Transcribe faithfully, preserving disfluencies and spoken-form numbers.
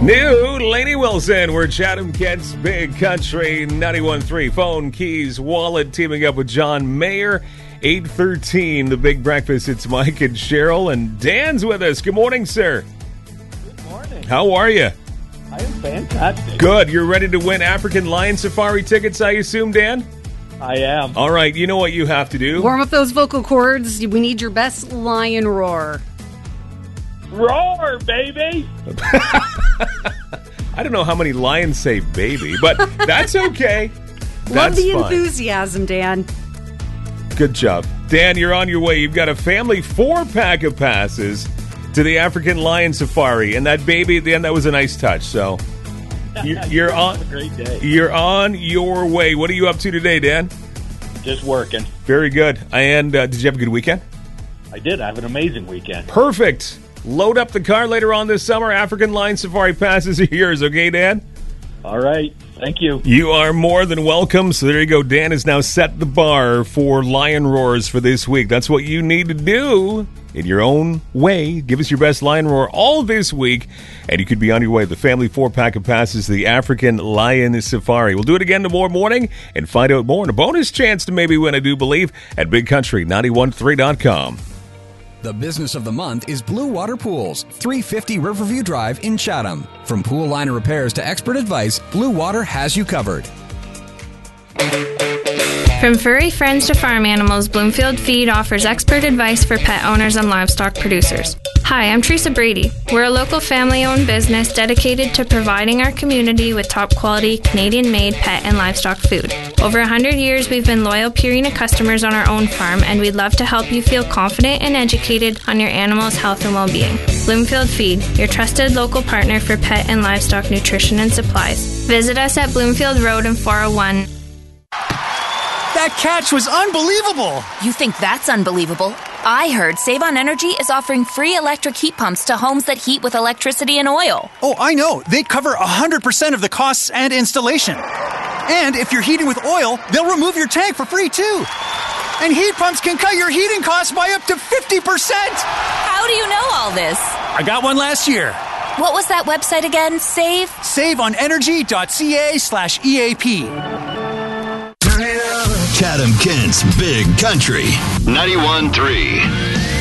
New Lainey Wilson. We're Chatham Kent's Big Country ninety-one point three. Phone, keys, wallet, teaming up with John Mayer. eight thirteen, The Big Breakfast. It's Mike and Cheryl, and Dan's with us. Good morning, sir. Good morning. How are you? I am fantastic. Good. You're ready to win African Lion Safari tickets, I assume, Dan? I am. All right. You know what you have to do? Warm up those vocal cords. We need your best lion roar. Roar, baby! I don't know how many lions say baby, but that's okay. Love That's the fine. enthusiasm, Dan. Good job. Dan, you're on your way. You've got a family four-pack of passes to the African Lion Safari. And that baby at the end, that was a nice touch. So you're, you're on Have a great day. You're on your way. What are you up to today, Dan? Just working. Very good. And uh, did you have a good weekend? I did. I have an amazing weekend. Perfect. Load up the car later on this summer. African Lion Safari passes are yours. Okay, Dan? All right. Thank you. You are more than welcome. So there you go. Dan has now set the bar for lion roars for this week. That's what you need to do in your own way. Give us your best lion roar all this week, and you could be on your way. The family four-pack of passes to the African Lion Safari. We'll do it again tomorrow morning and find out more. And a bonus chance to maybe win, I do believe, at big country ninety-one point three dot com. The business of the month is Blue Water Pools, three fifty Riverview Drive in Chatham. From pool liner repairs to expert advice, Blue Water has you covered. From furry friends to farm animals, Bloomfield Feed offers expert advice for pet owners and livestock producers. Hi, I'm Teresa Brady. We're a local family-owned business dedicated to providing our community with top-quality, Canadian-made pet and livestock food. Over one hundred years, we've been loyal Purina customers on our own farm, and we'd love to help you feel confident and educated on your animal's health and well-being. Bloomfield Feed, your trusted local partner for pet and livestock nutrition and supplies. Visit us at Bloomfield Road in four oh one. That catch was unbelievable! You think that's unbelievable? I heard Save on Energy is offering free electric heat pumps to homes that heat with electricity and oil. Oh, I know. They cover one hundred percent of the costs and installation. And if you're heating with oil, they'll remove your tank for free, too. And heat pumps can cut your heating costs by up to fifty percent! How do you know all this? I got one last year. What was that website again? Save? saveonenergy.ca slash EAP. Chatham Kent's Big Country ninety-one point three.